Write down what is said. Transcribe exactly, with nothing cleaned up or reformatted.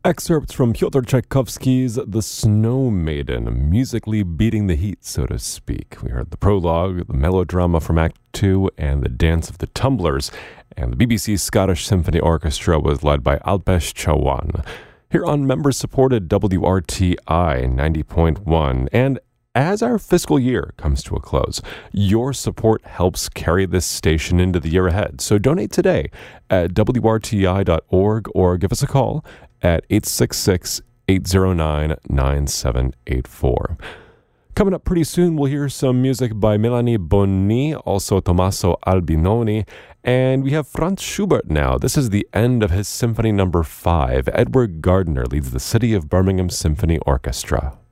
Excerpts from Pyotr Tchaikovsky's The Snow Maiden, musically beating the heat, so to speak. We heard the prologue, the melodrama from Act Two, and the Dance of the Tumblers. And the B B C Scottish Symphony Orchestra was led by Alpesh Chauhan. Here on member-supported W R T I ninety point one. And as our fiscal year comes to a close, your support helps carry this station into the year ahead. So donate today at W R T I dot org or give us a call at eight six six, eight zero nine, nine seven eight four. Coming up pretty soon, we'll hear some music by Melanie Bonni, also Tommaso Albinoni, and we have Franz Schubert now. This is the end of his Symphony Number five. Edward Gardner leads the City of Birmingham Symphony Orchestra.